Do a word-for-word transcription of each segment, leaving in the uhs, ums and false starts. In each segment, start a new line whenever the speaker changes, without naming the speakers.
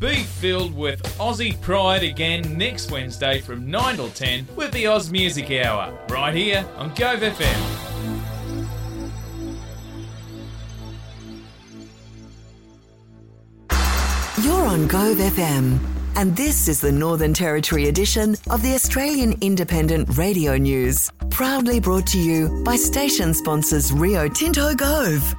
Be filled with Aussie pride again next Wednesday from nine till ten with the Oz Music Hour, right here on Gove F M.
You're on Gove F M, and this is the Northern Territory edition of the Australian Independent Radio News, proudly brought to you by station sponsors Rio Tinto Gove.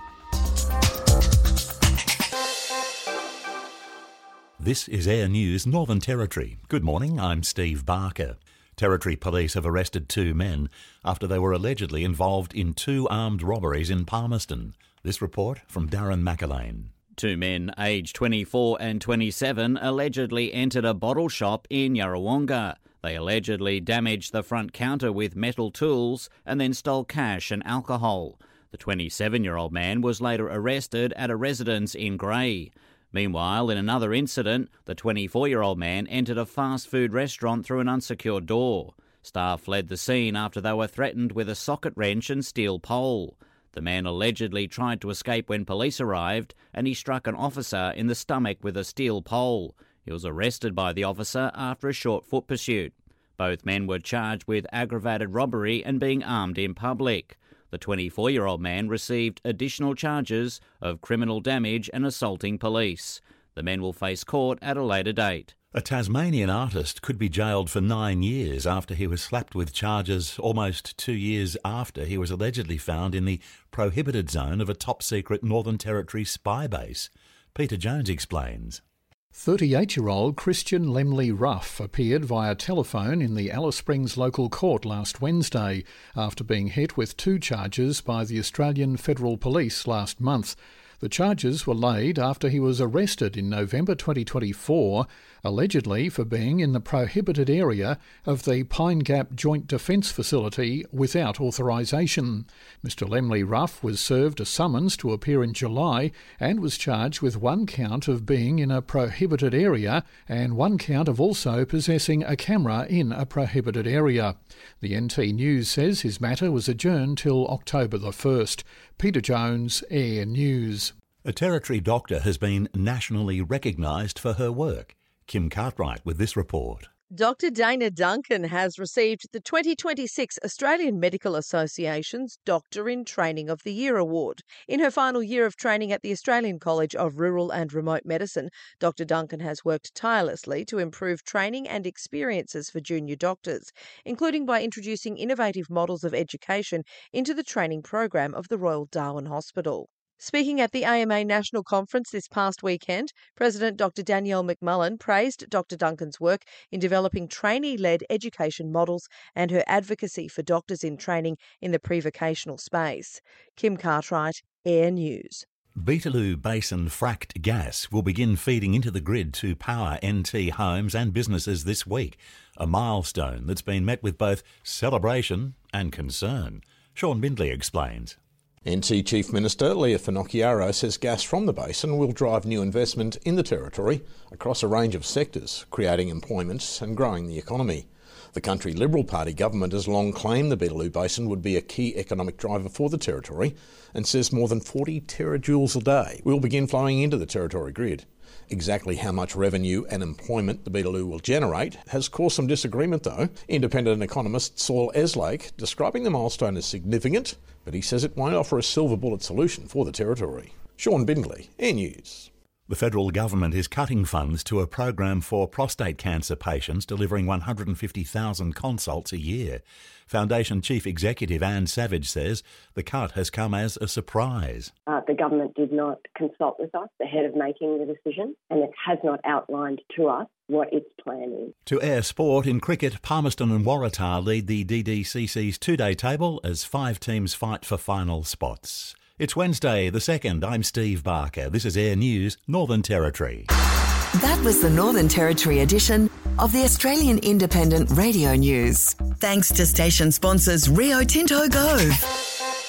This is Air News Northern Territory. Good morning, I'm Steve Barker. Territory Police have arrested two men after they were allegedly involved in two armed robberies in Palmerston. This report from Darren McAlane.
Two men, aged twenty-four and twenty-seven, allegedly entered a bottle shop in Yarrawonga. They allegedly damaged the front counter with metal tools and then stole cash and alcohol. The twenty-seven-year-old man was later arrested at a residence in Grey. Meanwhile, in another incident, the twenty-four-year-old man entered a fast food restaurant through an unsecured door. Staff fled the scene after they were threatened with a socket wrench and steel pole. The man allegedly tried to escape when police arrived, and he struck an officer in the stomach with a steel pole. He was arrested by the officer after a short foot pursuit. Both men were charged with aggravated robbery and being armed in public. The twenty-four-year-old man received additional charges of criminal damage and assaulting police. The men will face court at a later date.
A Tasmanian artist could be jailed for nine years after he was slapped with charges almost two years after he was allegedly found in the prohibited zone of a top-secret Northern Territory spy base. Peter Jones explains.
thirty-eight-year-old Christian Lemley Ruff appeared via telephone in the Alice Springs local court last Wednesday after being hit with two charges by the Australian Federal Police last month. The charges were laid after he was arrested in November twenty twenty-four, allegedly for being in the prohibited area of the Pine Gap Joint Defence Facility without authorisation. Mister Lemley Ruff was served a summons to appear in July and was charged with one count of being in a prohibited area and one count of also possessing a camera in a prohibited area. The N T News says his matter was adjourned till October the first. Peter Jones, Air News.
A Territory doctor has been nationally recognised for her work. Kim Cartwright with this report.
Doctor Dana Duncan has received the twenty twenty-six Australian Medical Association's Doctor in Training of the Year award. In her final year of training at the Australian College of Rural and Remote Medicine, Doctor Duncan has worked tirelessly to improve training and experiences for junior doctors, including by introducing innovative models of education into the training program of the Royal Darwin Hospital. Speaking at the A M A National Conference this past weekend, President Doctor Danielle McMullen praised Doctor Duncan's work in developing trainee-led education models and her advocacy for doctors in training in the pre-vocational space. Kim Cartwright, Air News.
Beetaloo Basin fracked gas will begin feeding into the grid to power N T homes and businesses this week, a milestone that's been met with both celebration and concern. Sean Bindley explains.
N T Chief Minister Leah Finocchiaro says gas from the basin will drive new investment in the Territory across a range of sectors, creating employment and growing the economy. The country Liberal Party government has long claimed the Beetaloo Basin would be a key economic driver for the Territory and says more than forty terajoules a day will begin flowing into the Territory grid. Exactly how much revenue and employment the Beetaloo will generate has caused some disagreement though. Independent economist Saul Eslake describing the milestone as significant, but he says it won't offer a silver bullet solution for the Territory. Sean Bindley, Air News.
The federal government is cutting funds to a program for prostate cancer patients, delivering one hundred fifty thousand consults a year. Foundation Chief Executive Anne Savage says the cut has come as a surprise.
Uh, the government did not consult with us ahead of making the decision, and it has not outlined to us what its plan is.
To Air Sport, in cricket, Palmerston and Waratah lead the D D C C's two-day table as five teams fight for final spots. It's Wednesday the second. I'm Steve Barker. This is Air News, Northern Territory.
That was the Northern Territory edition of the Australian Independent Radio News. Thanks to station sponsors Rio Tinto Gove.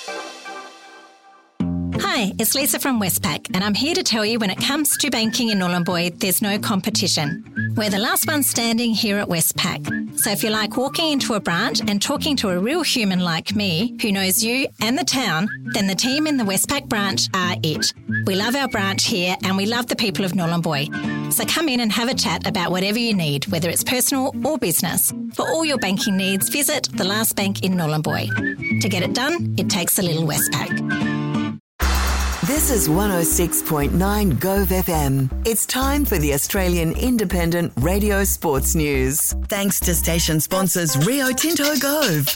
Hi, it's Lisa from Westpac, and I'm here to tell you when it comes to banking in Nhulunbuy, there's no competition. We're the last one standing here at Westpac. So if you like walking into a branch and talking to a real human like me who knows you and the town, then the team in the Westpac branch are it. We love our branch here and we love the people of Nhulunbuy. So come in and have a chat about whatever you need, whether it's personal or business. For all your banking needs, visit the Last Bank in Nhulunbuy. To get it done, it takes a little Westpac.
This is one oh six point nine Gove F M. It's time for the Australian Independent Radio Sports News. Thanks to station sponsors Rio Tinto Gove.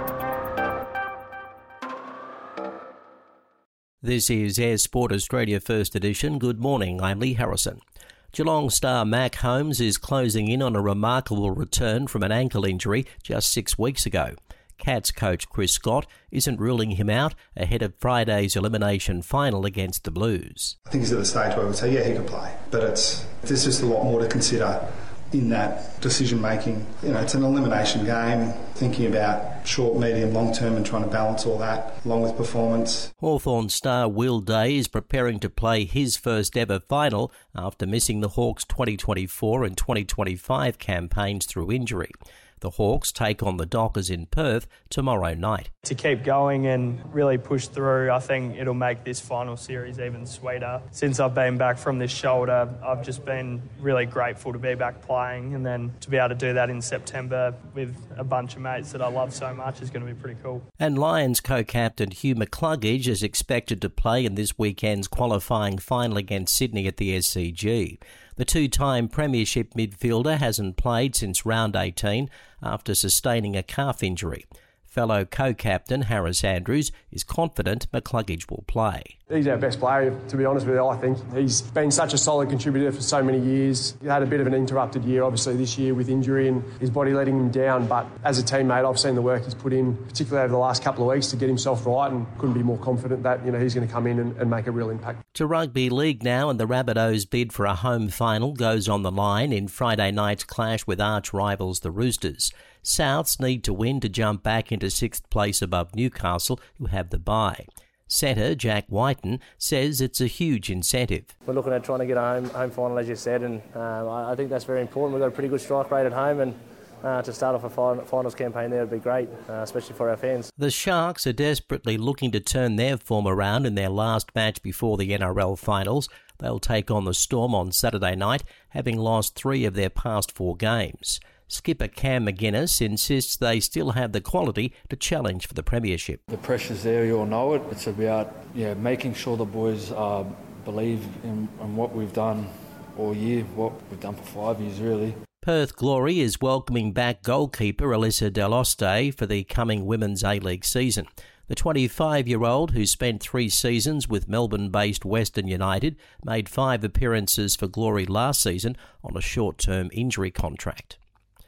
This is Air Sport Australia First Edition. Good morning, I'm Lee Harrison. Geelong star Mac Holmes is closing in on a remarkable return from an ankle injury just six weeks ago. Cats coach Chris Scott isn't ruling him out ahead of Friday's elimination final against the Blues.
I think he's at the stage where we'd say, yeah, he could play. But it's there's just a lot more to consider in that decision making. You know, it's an elimination game, thinking about short, medium, long term and trying to balance all that along with performance.
Hawthorn star Will Day is preparing to play his first ever final after missing the Hawks' twenty twenty-four and twenty twenty-five campaigns through injury. The Hawks take on the Dockers in Perth tomorrow night.
To keep going and really push through, I think it'll make this final series even sweeter. Since I've been back from this shoulder, I've just been really grateful to be back playing, and then to be able to do that in September with a bunch of mates that I love so much is going to be pretty cool.
And Lions co-captain Hugh McCluggage is expected to play in this weekend's qualifying final against Sydney at the S C G. The two-time premiership midfielder hasn't played since round eighteen after sustaining a calf injury. Fellow co-captain Harris Andrews is confident McCluggage will play.
He's our best player, to be honest with you, I think. He's been such a solid contributor for so many years. He had a bit of an interrupted year, obviously, this year with injury and his body letting him down. But as a teammate, I've seen the work he's put in, particularly over the last couple of weeks, to get himself right, and couldn't be more confident that, you know, he's going to come in and, and make a real impact.
To rugby league now, and the Rabbitohs' bid for a home final goes on the line in Friday night's clash with arch rivals the Roosters. Souths need to win to jump back into sixth place above Newcastle, who have the bye. Setter Jack Whiten says it's a huge incentive.
We're looking at trying to get a home, home final, as you said, and um, I, I think that's very important. We've got a pretty good strike rate at home, and uh, to start off a fin- finals campaign there would be great, uh, especially for our fans.
The Sharks are desperately looking to turn their form around in their last match before the N R L finals. They'll take on the Storm on Saturday night, having lost three of their past four games. Skipper Cam McGuinness insists they still have the quality to challenge for the premiership.
The pressure's there, you all know it. It's about yeah, making sure the boys uh, believe in, in what we've done all year, what we've done for five years really.
Perth Glory is welcoming back goalkeeper Alyssa Deloste for the coming Women's A-League season. The twenty-five-year-old, who spent three seasons with Melbourne-based Western United, made five appearances for Glory last season on a short-term injury contract.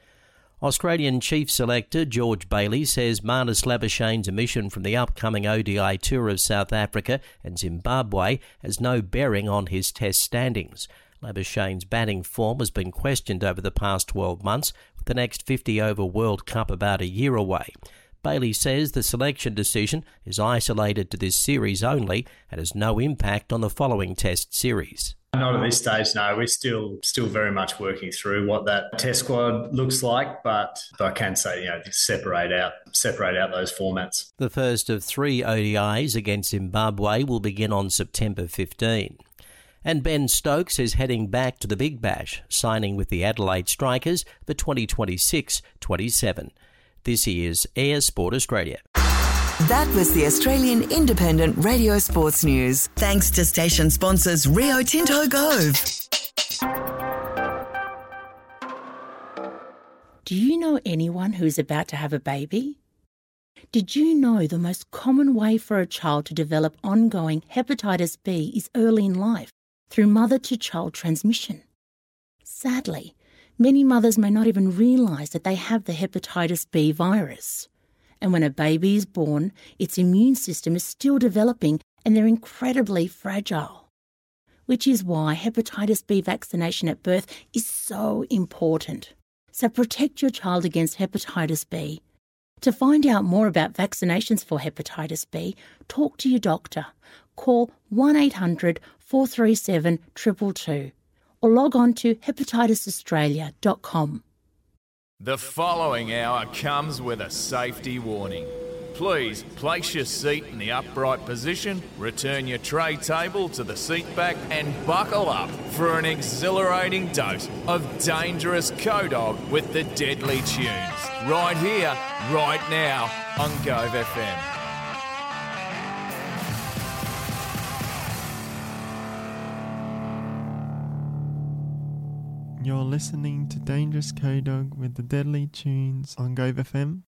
Australian chief selector George Bailey says Marnus Labuschagne's omission from the upcoming O D I tour of South Africa and Zimbabwe has no bearing on his test standings. Labuschagne's batting form has been questioned over the past twelve months, with the next fifty-over World Cup about a year away. Bailey says the selection decision is isolated to this series only and has no impact on the following test series.
Not at this stage, no. We're still still very much working through what that test squad looks like, but I can say, you know, separate out separate out those formats.
The first of three O D Is against Zimbabwe will begin on September fifteenth. And Ben Stokes is heading back to the Big Bash, signing with the Adelaide Strikers for twenty twenty-six twenty-seven. This is Air Sport Australia.
That was the Australian Independent Radio Sports News. Thanks to station sponsors Rio Tinto Gove.
Do you know anyone who's about to have a baby? Did you know the most common way for a child to develop ongoing hepatitis B is early in life, through mother-to-child transmission? Sadly, many mothers may not even realise that they have the hepatitis B virus. And when a baby is born, its immune system is still developing and they're incredibly fragile. Which is why hepatitis B vaccination at birth is so important. So protect your child against hepatitis B. To find out more about vaccinations for hepatitis B, talk to your doctor. Call one eight hundred four three seven two two two or log on to hepatitis australia dot com.
The following hour comes with a safety warning. Please place your seat in the upright position, return your tray table to the seat back and buckle up for an exhilarating dose of dangerous co-dog with the deadly tunes. Right here, right now on Gove F M.
You're listening to Dangerous Co-Dog with the Deadly Tunes on Gove F M.